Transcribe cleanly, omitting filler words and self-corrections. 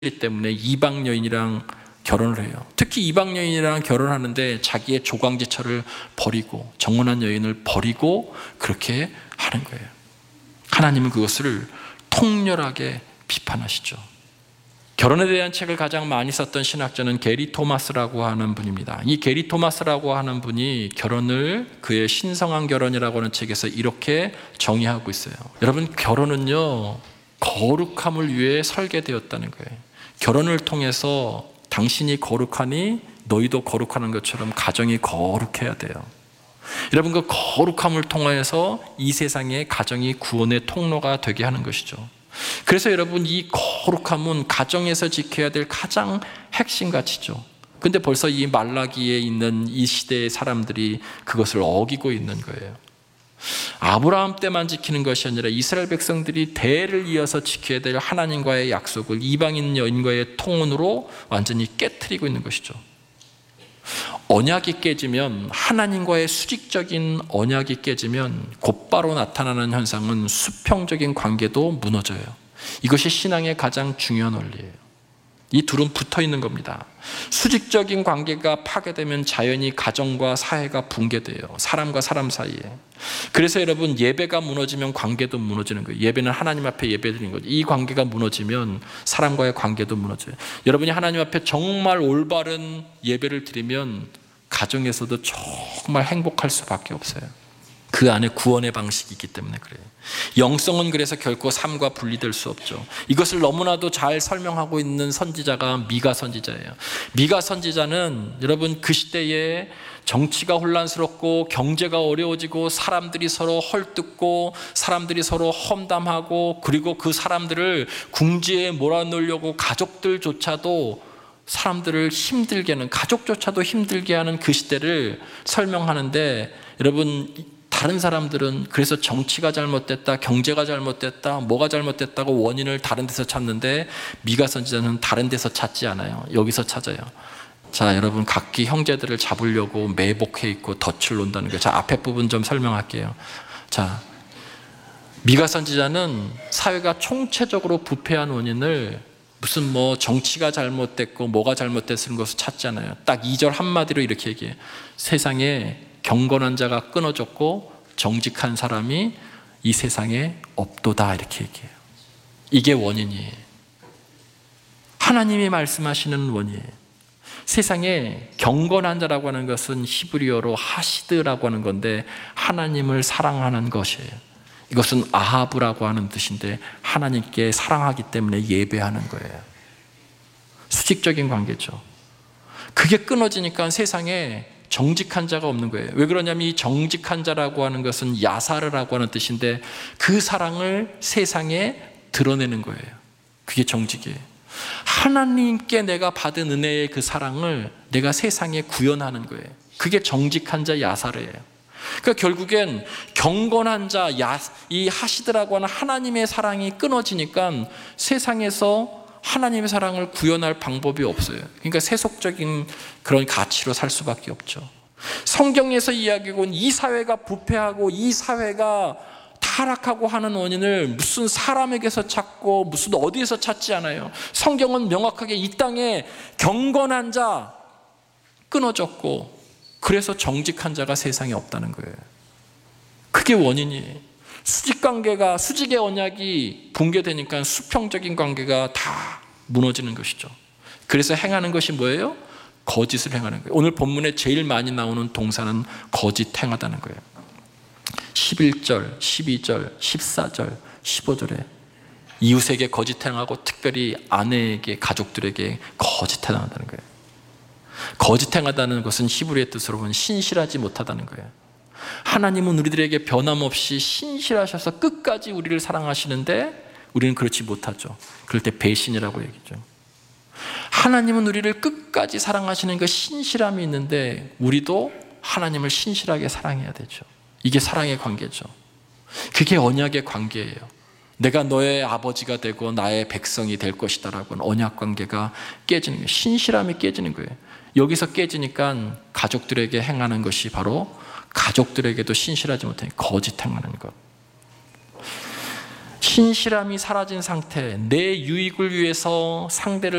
때문에 이방 여인이랑 결혼을 해요. 특히 이방 여인이랑 결혼하는데 자기의 조광지처를 버리고 정혼한 여인을 버리고 그렇게 하는 거예요. 하나님은 그것을 통렬하게 비판하시죠. 결혼에 대한 책을 가장 많이 썼던 신학자는 게리 토마스라고 하는 분입니다. 이 게리 토마스라고 하는 분이 결혼을 그의 신성한 결혼이라고 하는 책에서 이렇게 정의하고 있어요. 여러분, 결혼은요, 거룩함을 위해 설계되었다는 거예요. 결혼을 통해서 당신이 거룩하니 너희도 거룩하는 것처럼 가정이 거룩해야 돼요. 여러분, 그 거룩함을 통해서 이 세상의 가정이 구원의 통로가 되게 하는 것이죠. 그래서 여러분, 이 거룩함은 가정에서 지켜야 될 가장 핵심 가치죠. 근데 벌써 이 말라기에 있는 이 시대의 사람들이 그것을 어기고 있는 거예요. 아브라함 때만 지키는 것이 아니라 이스라엘 백성들이 대를 이어서 지켜야 될 하나님과의 약속을 이방인 여인과의 통혼으로 완전히 깨트리고 있는 것이죠. 언약이 깨지면, 하나님과의 수직적인 언약이 깨지면 곧바로 나타나는 현상은 수평적인 관계도 무너져요. 이것이 신앙의 가장 중요한 원리예요. 이 둘은 붙어 있는 겁니다. 수직적인 관계가 파괴되면 자연히 가정과 사회가 붕괴돼요. 사람과 사람 사이에. 그래서 여러분, 예배가 무너지면 관계도 무너지는 거예요. 예배는 하나님 앞에 예배드리는 거죠. 이 관계가 무너지면 사람과의 관계도 무너져요. 여러분이 하나님 앞에 정말 올바른 예배를 드리면 가정에서도 정말 행복할 수밖에 없어요. 그 안에 구원의 방식이 있기 때문에 그래요. 영성은 그래서 결코 삶과 분리될 수 없죠. 이것을 너무나도 잘 설명하고 있는 선지자가 미가 선지자예요. 미가 선지자는 여러분, 그 시대에 정치가 혼란스럽고 경제가 어려워지고 사람들이 서로 헐뜯고 사람들이 서로 험담하고, 그리고 그 사람들을 궁지에 몰아넣으려고 가족들조차도 사람들을 힘들게 하는, 가족조차도 힘들게 하는 그 시대를 설명하는데, 여러분, 다른 사람들은 그래서 정치가 잘못됐다, 경제가 잘못됐다, 뭐가 잘못됐다고 원인을 다른 데서 찾는데, 미가 선지자는 다른 데서 찾지 않아요. 여기서 찾아요. 자, 여러분, 각기 형제들을 잡으려고 매복해 있고 덫을 놓는다는 거예요. 자, 앞에 부분 좀 설명할게요. 자, 미가 선지자는 사회가 총체적으로 부패한 원인을 무슨 뭐 정치가 잘못됐고 뭐가 잘못됐는 것을 찾잖아요. 딱 2절 한마디로 이렇게 얘기해요. 세상에 경건한 자가 끊어졌고 정직한 사람이 이 세상에 없도다, 이렇게 얘기해요. 이게 원인이에요. 하나님이 말씀하시는 원인이에요. 세상에 경건한 자라고 하는 것은 히브리어로 하시드라고 하는 건데, 하나님을 사랑하는 것이에요. 이것은 아하브라고 하는 뜻인데, 하나님께 사랑하기 때문에 예배하는 거예요. 수직적인 관계죠. 그게 끊어지니까 세상에 정직한 자가 없는 거예요. 왜 그러냐면 이 정직한 자라고 하는 것은 야사르라고 하는 뜻인데, 그 사랑을 세상에 드러내는 거예요. 그게 정직이에요. 하나님께 내가 받은 은혜의 그 사랑을 내가 세상에 구현하는 거예요. 그게 정직한 자 야사르예요. 그러니까 결국엔 경건한 자, 이 하시드라고 하는 하나님의 사랑이 끊어지니까 세상에서 하나님의 사랑을 구현할 방법이 없어요. 그러니까 세속적인 그런 가치로 살 수밖에 없죠. 성경에서 이야기하고 이 사회가 부패하고 이 사회가 타락하고 하는 원인을 무슨 사람에게서 찾고 무슨 어디에서 찾지 않아요. 성경은 명확하게 이 땅에 경건한 자 끊어졌고, 그래서 정직한 자가 세상에 없다는 거예요. 그게 원인이에요. 수직의 언약이 붕괴되니까 수평적인 관계가 다 무너지는 것이죠. 그래서 행하는 것이 뭐예요? 거짓을 행하는 거예요. 오늘 본문에 제일 많이 나오는 동사는 거짓 행하다는 거예요. 11절, 12절, 14절, 15절에 이웃에게 거짓 행하고 특별히 아내에게, 가족들에게 거짓 행한다는 거예요. 거짓 행하다는 것은 히브리의 뜻으로 보면 신실하지 못하다는 거예요. 하나님은 우리들에게 변함없이 신실하셔서 끝까지 우리를 사랑하시는데 우리는 그렇지 못하죠. 그럴 때 배신이라고 얘기죠. 하나님은 우리를 끝까지 사랑하시는 그 신실함이 있는데 우리도 하나님을 신실하게 사랑해야 되죠. 이게 사랑의 관계죠. 그게 언약의 관계예요. 내가 너의 아버지가 되고 나의 백성이 될 것이다 라고 하는 언약 관계가 깨지는 거예요. 신실함이 깨지는 거예요. 여기서 깨지니까 가족들에게 행하는 것이 바로 가족들에게도 신실하지 못하니 거짓 행하는 것. 신실함이 사라진 상태, 내 유익을 위해서 상대를